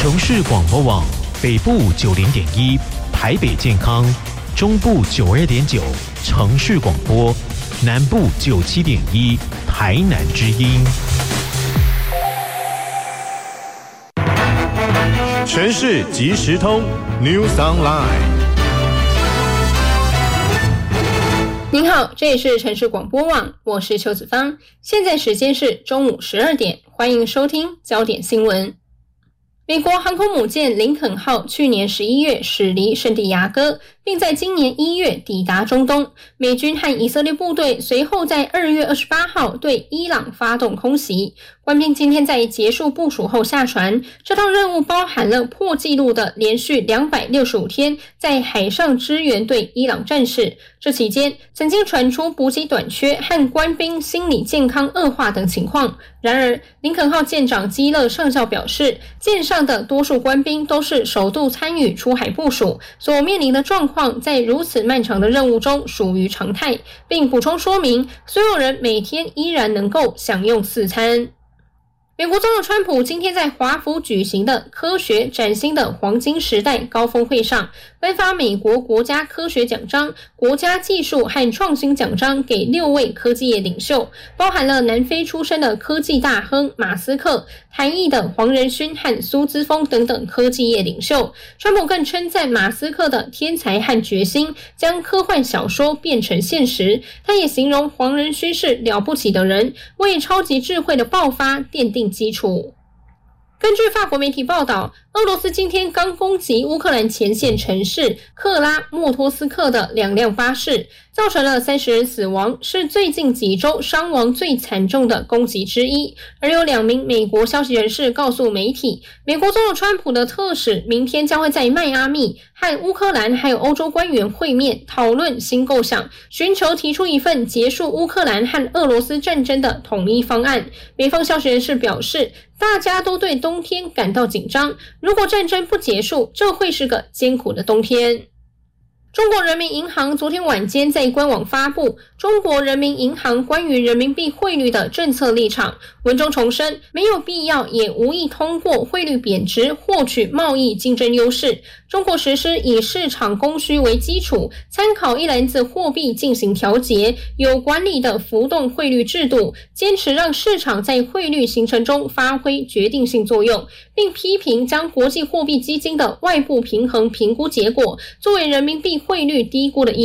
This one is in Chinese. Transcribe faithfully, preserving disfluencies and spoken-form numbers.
城市广播网北部九零点一，台北健康，中部九二点九，城市广播，南部九七点一，台南之音。 全市即时通 News Online。 您好，这里是城市广播网，我是邱子芳，现在时间是中午十二点，欢迎收听焦点新闻。美国航空母舰林肯号去年十一月驶离圣地亚哥，并在今年一月抵达中东。美军和以色列部队随后在二月二十八号对伊朗发动空袭。官兵今天在结束部署后下船，这趟任务包含了破纪录的连续两百六十五天在海上支援对伊朗战事。这期间曾经传出补给短缺和官兵心理健康恶化等情况。然而林肯号舰长基勒上校表示，舰上的多数官兵都是首度参与出海部署，所面临的状况在如此漫长的任务中属于常态，并补充说明所有人每天依然能够享用四餐。美国总统川普今天在华府举行的科学崭新的黄金时代高峰会上，颁发美国国家科学奖章、国家技术和创新奖章给六位科技业领袖，包含了南非出生的科技大亨马斯克、台裔的黄仁勋和苏姿丰等等科技业领袖。川普更称赞马斯克的天才和决心，将科幻小说变成现实。他也形容黄仁勋是了不起的人，为超级智慧的爆发奠定基础。根据法国媒体报道，俄罗斯今天刚攻击乌克兰前线城市克拉莫托斯克的两辆巴士，造成了三十人死亡，是最近几周伤亡最惨重的攻击之一。而有两名美国消息人士告诉媒体，美国总统川普的特使明天将会在迈阿密和乌克兰还有欧洲官员会面，讨论新构想，寻求提出一份结束乌克兰和俄罗斯战争的统一方案。美方消息人士表示，大家都对冬天感到紧张，如果战争不结束，这会是个艰苦的冬天。中国人民银行昨天晚间在官网发布中国人民银行关于人民币汇率的政策立场，文中重申没有必要也无意通过汇率贬值获取贸易竞争优势。中国实施以市场供需为基础，参考一篮子货币进行调节，有管理的浮动汇率制度，坚持让市场在汇率形成中发挥决定性作用，并批评将国际货币基金的外部平衡评估结果作为人民币汇率低估的依